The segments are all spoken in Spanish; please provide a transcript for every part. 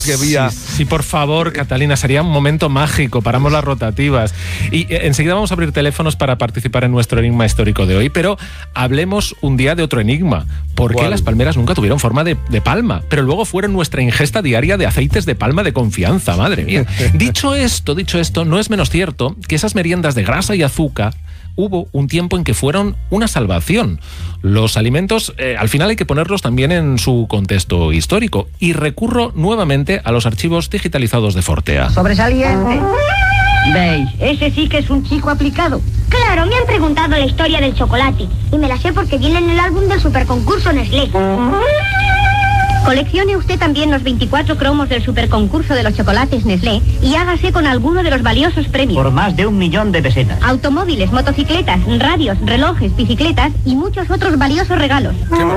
que había. Sí, por favor, Catalina, sería un momento mágico. Paramos las rotativas. Y enseguida vamos a abrir teléfonos para participar en nuestro enigma histórico de hoy, pero hablemos un día de otro enigma. ¿Por qué las palmeras nunca tuvieron forma de palma? Pero luego fueron nuestra ingesta diaria de aceites de palma de confianza, madre mía. Dicho esto, no es menos cierto que esas meriendas de grasa y azúcar hubo un tiempo en que fueron una salvación. Los alimentos, al final hay que ponerlos también en su contexto histórico. Y recurro nuevamente a los archivos digitalizados de Fortea. Sobresaliente. ¿Veis? Ese sí que es un chico aplicado. Claro, me han preguntado la historia del chocolate. Y me la sé porque viene en el álbum del superconcurso Nestlé. Coleccione usted también los 24 cromos del superconcurso de los chocolates Nestlé y hágase con alguno de los valiosos premios. Por más de 1 millón de pesetas. Automóviles, motocicletas, radios, relojes, bicicletas y muchos otros valiosos regalos.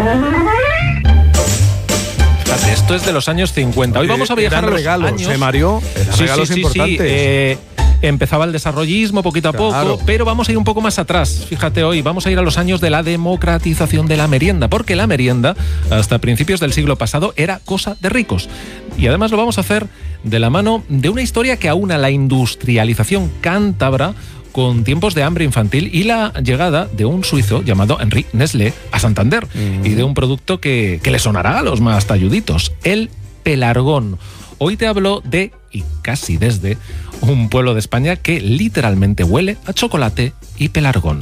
Fíjate, esto es de los años 50. Hoy vamos a viajar a los regalos, años... Mario? Regalos importantes. Empezaba el desarrollismo poquito a poco, pero vamos a ir un poco más atrás. Fíjate, hoy vamos a ir a los años de la democratización de la merienda, porque la merienda, hasta principios del siglo pasado, era cosa de ricos. Y además lo vamos a hacer de la mano de una historia que aúna la industrialización cántabra con tiempos de hambre infantil y la llegada de un suizo llamado Henri Nestlé a Santander y de un producto que le sonará a los más talluditos, el pelargón. Hoy te hablo de, y casi desde, un pueblo de España que literalmente huele a chocolate y pelargón.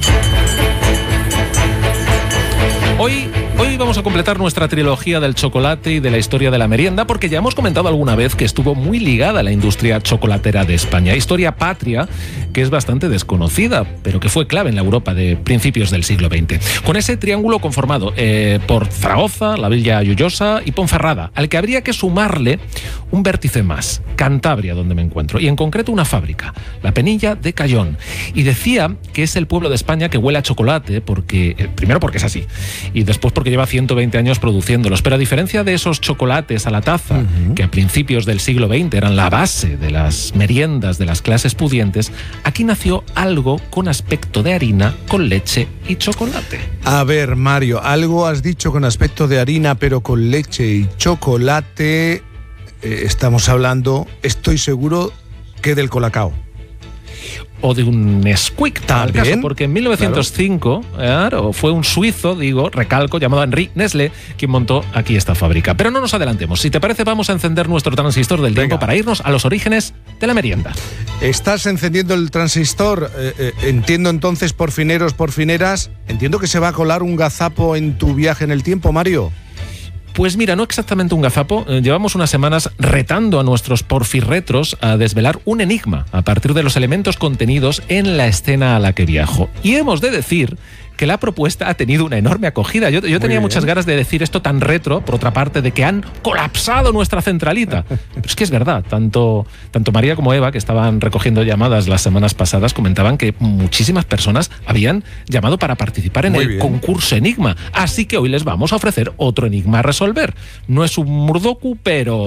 Hoy vamos a completar nuestra trilogía del chocolate y de la historia de la merienda, porque ya hemos comentado alguna vez que estuvo muy ligada a la industria chocolatera de España. Historia patria que es bastante desconocida, pero que fue clave en la Europa de principios del siglo XX. Con ese triángulo conformado por Zaragoza, la Villa Lloyosa y Ponferrada, al que habría que sumarle un vértice más, Cantabria, donde me encuentro, y en concreto una fábrica, la Penilla de Cayón. Y decía que es el pueblo de España que huele a chocolate, primero porque es así, y después porque lleva 120 años produciéndolos. Pero a diferencia de esos chocolates a la taza, que a principios del siglo XX eran la base de las meriendas de las clases pudientes, aquí nació algo con aspecto de harina, con leche y chocolate. A ver, Mario, algo has dicho con aspecto de harina, pero con leche y chocolate. Estamos hablando, estoy seguro, que del Colacao. O de un Nesquik, tal caso, porque en 1905 fue un suizo, recalco, llamado Henri Nestlé, quien montó aquí esta fábrica. Pero no nos adelantemos. Si te parece, vamos a encender nuestro transistor del tiempo para irnos a los orígenes de la merienda. ¿Estás encendiendo el transistor? Entiendo entonces, porfineros, porfineras, entiendo que se va a colar un gazapo en tu viaje en el tiempo, Mario. Pues mira, no exactamente un gazapo. Llevamos unas semanas retando a nuestros porfirretros a desvelar un enigma a partir de los elementos contenidos en la escena a la que viajo. Y hemos de decir que la propuesta ha tenido una enorme acogida. Yo tenía muchas ganas de decir esto tan retro, por otra parte, de que han colapsado nuestra centralita. Pero es que es verdad, tanto María como Eva, que estaban recogiendo llamadas las semanas pasadas, comentaban que muchísimas personas habían llamado para participar en el concurso Enigma. Así que hoy les vamos a ofrecer otro enigma a resolver. No es un Murdoku, pero...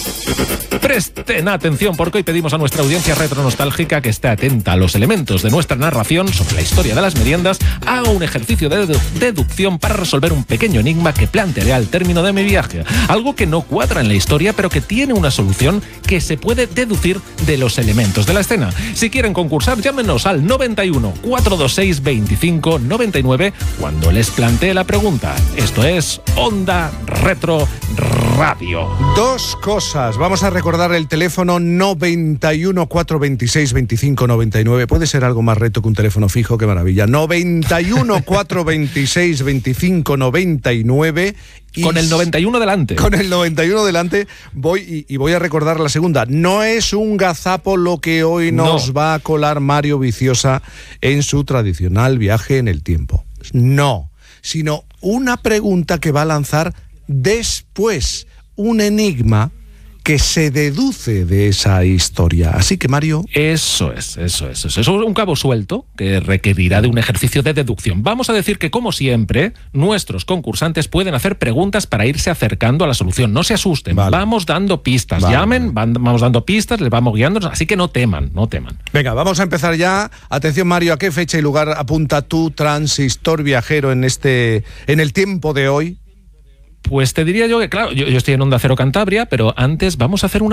Presten atención, porque hoy pedimos a nuestra audiencia retronostálgica que esté atenta a los elementos de nuestra narración sobre la historia de las meriendas, haga un ejercicio de deducción para resolver un pequeño enigma que plantearé al término de mi viaje. Algo que no cuadra en la historia, pero que tiene una solución que se puede deducir de los elementos de la escena. Si quieren concursar, llámenos al 91 426 25 99 cuando les plantee la pregunta. Esto es Onda Retro Radio. Dos cosas. Vamos a recordar el teléfono 91 426 25 99. Puede ser algo más reto que un teléfono fijo, qué maravilla. 91 426 25 99. Con el 91 delante. Con el 91 delante voy a recordar la segunda. No es un gazapo lo que hoy nos va a colar Mario Viciosa en su tradicional viaje en el tiempo. No, sino una pregunta que va a lanzar después, un enigma que se deduce de esa historia. Así que, Mario... Eso es un cabo suelto que requerirá de un ejercicio de deducción. Vamos a decir que, como siempre, nuestros concursantes pueden hacer preguntas para irse acercando a la solución. No se asusten, vamos dando pistas. Llamen, vamos dando pistas, les vamos guiando, así que no teman. Venga, vamos a empezar ya. Atención, Mario, ¿a qué fecha y lugar apunta tu transistor viajero en el tiempo de hoy? Pues te diría yo que, claro, yo estoy en Onda Cero Cantabria, pero antes vamos a hacer una